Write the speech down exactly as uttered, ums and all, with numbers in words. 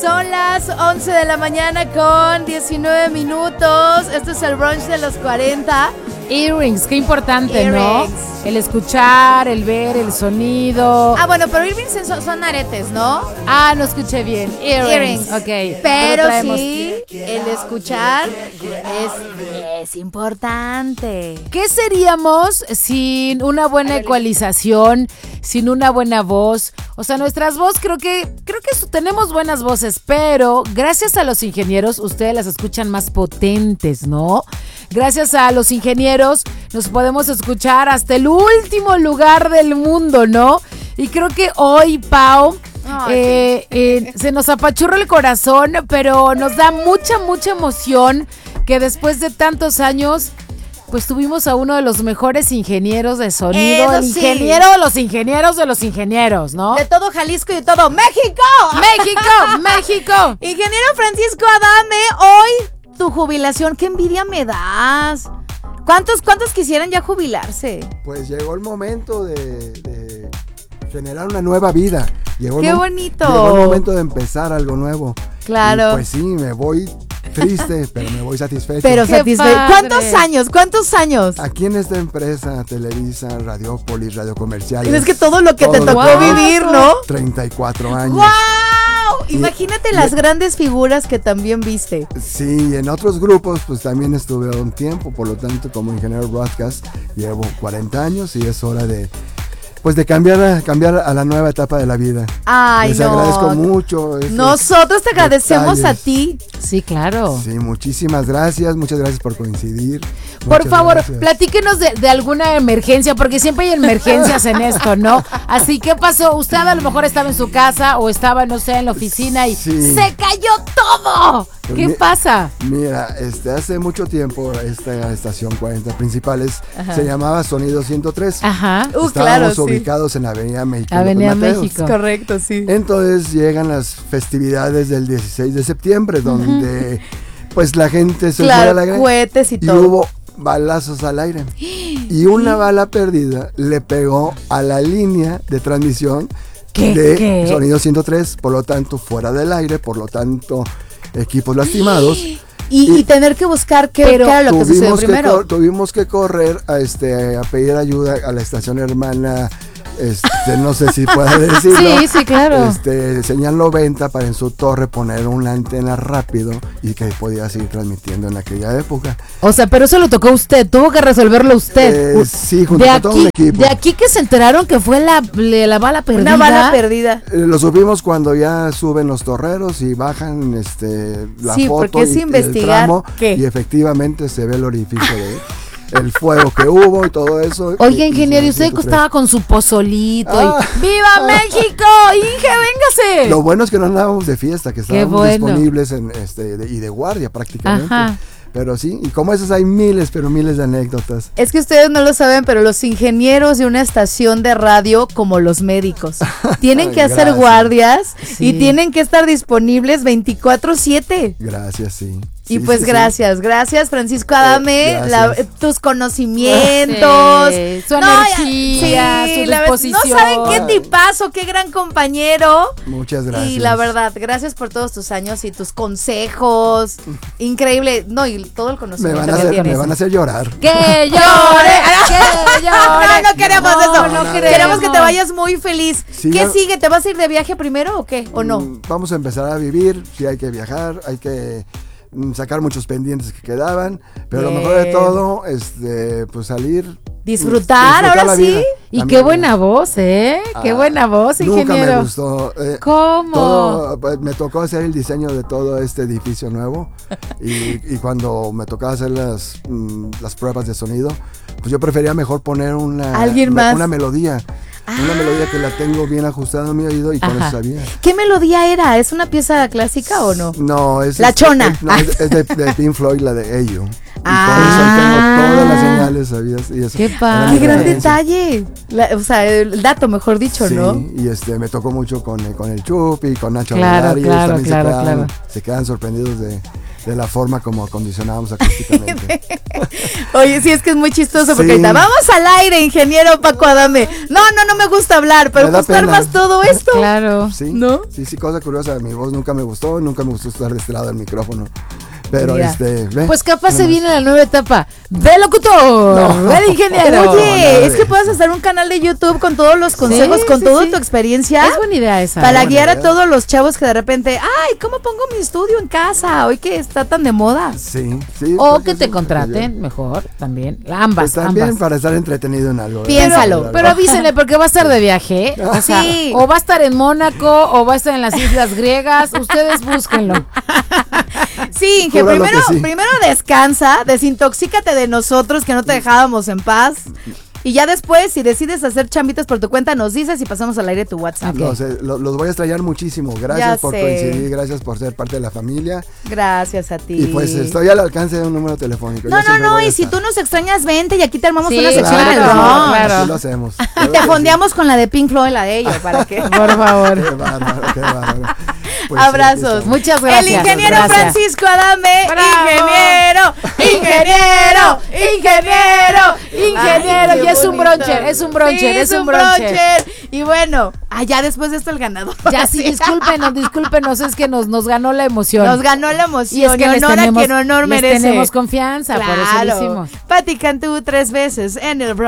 Son las once de la mañana con diecinueve minutos. Esto es el brunch de los cuarenta. Earrings, qué importante, Earrings. ¿no? El escuchar, el ver, el sonido. Ah, bueno, pero earrings son, son aretes, ¿no? Ah, no escuché bien. Earrings, Earrings. ok. Pero Ahora traemos- sí, el escuchar es, es importante. ¿Qué seríamos sin una buena ecualización, sin una buena voz? O sea, nuestras voces creo que creo que su- tenemos buenas voces, pero gracias a los ingenieros ustedes las escuchan más potentes, ¿no? Gracias a los ingenieros nos podemos escuchar hasta el último lugar del mundo, ¿no? Y creo que hoy, Pau, Ay, eh, eh, se nos apachurra el corazón, pero nos da mucha, mucha emoción que después de tantos años, pues tuvimos a uno de los mejores ingenieros de sonido, Eso el sí. ingeniero de los ingenieros de los ingenieros, ¿no? De todo Jalisco y de todo México. México, México. Ingeniero Francisco Adame, hoy tu jubilación, qué envidia me das. ¿Cuántos, cuántos quisieran ya jubilarse? Pues llegó el momento de, de generar una nueva vida. Llegó ¡Qué el, mo- bonito! Llegó el momento de empezar algo nuevo. Claro. Y pues sí, me voy triste, pero me voy satisfecho. Pero ¡Qué satisfecho. padre! ¿Cuántos años? ¿Cuántos años? Aquí en esta empresa, Televisa, Radiopolis, Radio Comerciales. Es que todo lo que te todo tocó lo que- vivir, ¿no? treinta y cuatro años. ¡Wow! Y- Imagínate y- las grandes figuras que también viste. Sí, y en otros grupos pues también estuve un tiempo, por lo tanto como ingeniero broadcast llevo cuarenta años y es hora de pues de cambiar a, cambiar a la nueva etapa de la vida. Ay, Les no. agradezco mucho. esos Nosotros te agradecemos detalles. a ti. Sí, claro. Sí, muchísimas gracias, muchas gracias por coincidir. Por Muchas favor, gracias. platíquenos de, de alguna emergencia, porque siempre hay emergencias en esto, ¿no? Así, ¿qué pasó? Usted a lo mejor estaba en su casa o estaba, no sé, en la oficina y Sí. ¡se cayó todo! Pues ¿Qué mi- pasa? Mira, este, hace mucho tiempo esta estación cuarenta Principales Ajá. se llamaba Sonido ciento tres. Ajá. Uh, Estábamos claro, sí. ubicados en Avenida México. Avenida López Mateos. México. Correcto, sí. Entonces llegan las festividades del dieciséis de septiembre, donde pues la gente se fue a Claro, la guerra cohetes y y todo. hubo balazos al aire. Y una bala perdida le pegó a la línea de transmisión ¿Qué? de ¿Qué? Sonido ciento tres, por lo tanto fuera del aire, por lo tanto equipos lastimados. Y, Y- y tener que buscar qué, Pero qué era lo que sucedió Tuvimos que, primero. cor- tuvimos que correr a, este, a pedir ayuda a la estación hermana, este, no sé si pueda decirlo. Sí, sí, claro. Este, señal noventa para en su torre poner una antena rápido y que podía seguir transmitiendo en aquella época. O sea, pero eso lo tocó usted, tuvo que resolverlo usted. Eh, U- sí, junto de con aquí, todo un equipo. de aquí que se enteraron que fue la, le- la bala perdida. Una bala perdida. Eh, lo subimos cuando ya suben los torreros y bajan este, la Sí, foto porque es y, y el investigar tramo, qué. y efectivamente se ve el orificio de el fuego que hubo y todo eso. Oiga, Y- y ingeniero, y se- usted ciento tres. estaba con su pozolito Ah. y ¡viva México! ¡Inge, véngase! Lo bueno es que no andábamos de fiesta, que Qué estábamos bueno. disponibles en, este, de- y de guardia prácticamente. Ajá. Pero sí, y como esas hay miles, pero miles de anécdotas. Es que ustedes no lo saben, pero los ingenieros de una estación de radio, como los médicos, tienen que hacer Gracias. guardias Sí. y tienen que estar disponibles veinticuatro siete. Gracias, sí. Y Sí, pues sí, sí. gracias, gracias Francisco Adame, Eh, la- gracias. tus conocimientos, Sí, su No, energía, sí, su la verdad, disposición. no saben qué tipazo, qué gran compañero. Muchas gracias. Y la verdad, gracias por todos tus años y tus consejos. Increíble, no, y todo el Me conocimiento van, a que hacer, tienes. me van a hacer llorar. ¡Que llore! ¡Que llore! No, no queremos No, eso. no queremos. queremos. que te vayas muy feliz. Sí, ¿Qué ya- sigue? ¿Te vas a ir de viaje primero o qué? ¿O no? Mm, Vamos a empezar a vivir, sí hay que viajar, hay que mm, sacar muchos pendientes que quedaban, pero lo mejor de Bien. todo, este, pues salir. Disfrutar, disfrutar ahora la sí. vida. Y A qué mí- buena voz, ¿eh? Qué Ah, buena voz, ingeniero. Nunca me gustó. eh, ¿Cómo? todo, pues, me tocó hacer el diseño de todo este edificio nuevo y, y cuando me tocaba hacer las, mm, las pruebas de sonido, pues yo prefería mejor poner una, Alguien me- más. una melodía. Una melodía que la tengo bien ajustada en mi oído y con Ajá. eso sabía. ¿Qué melodía era? ¿Es una pieza clásica o no? No, es La es- chona. es- no, es, es de, de Pink Floyd, la de Ello. Y Ah. por eso ahí tengo todas las señales, ¿sabías? Y eso Qué era padre. mi ¡Qué gran referencia. detalle! La- o sea, el dato, mejor dicho, Sí, ¿no? y este me tocó mucho con, el- con el Chupi, con Nacho Claro, Aguilar, y ellos claro, también claro, se, quedan, claro. se quedan sorprendidos de, de la forma como acondicionábamos acústicamente. Oye, sí, es que es muy chistoso Sí. porque ahorita, vamos al aire, ingeniero Paco Adame. No, no, no me gusta hablar, pero Me da pues pena. armas todo esto. Claro. Sí, ¿No? sí, sí, cosa curiosa, mi voz nunca me gustó, nunca me gustó estar de este lado del micrófono. Pero Mira. este, ve, Pues capaz nada se más. viene la nueva etapa de locutor, No. del ingeniero. Oye, nada es de que eso. puedes hacer un canal de YouTube con todos los consejos, Sí, con sí, toda sí. tu experiencia. Es buena idea esa. Para buena guiar a idea. todos los chavos que de repente, ay, ¿cómo pongo mi estudio en casa? Hoy que está tan de moda. Sí, sí. O creo que sí, te sí, contraten mejor también. Ambas, Pues también ambas. para estar entretenido en algo. ¿verdad? Piénsalo, Pero- Pero avísenle porque va a estar de viaje, ¿eh? O sea, Sí. o va a estar en Mónaco o va a estar en las islas griegas. Ustedes búsquenlo. Sí, Inge, Júralo primero, que sí. primero descansa, desintoxícate de nosotros que no te dejábamos en paz. Y ya después, si decides hacer chambitas por tu cuenta, nos dices y pasamos al aire tu WhatsApp. Los, eh, lo- los voy a extrañar muchísimo. Gracias Ya por sé. coincidir, gracias por ser parte de la familia. Gracias a ti. Y pues estoy al alcance de un número telefónico. No, Yo no, siempre no, voy a y si estar. tú nos extrañas, vente y aquí te armamos Sí, una sección claro, en el sí, brunch. claro. así lo hacemos. Y Claro te que fondeamos con la de Pink Floyd, la de ellos, para que... Por favor. sí. Qué bárbaro, qué bárbaro. Pues sí, aquí Abrazos. estamos. Muchas gracias. El ingeniero Gracias. Francisco Adame. ¡Bravo! Ingeniero, ingeniero, ingeniero. Ingeniero, Ay, y qué es un bonito. broncher, es un broncher, Sí, es un broncher. Y bueno, ah, ya después de esto el ganador. Ya sí, discúlpenos, discúlpenos, es que nos, nos ganó la emoción. Nos ganó la emoción. y es que y les honor tenemos, a quien honor les merece. tenemos confianza, por eso lo Claro. hicimos. Pati Cantú tres veces en el Bronx.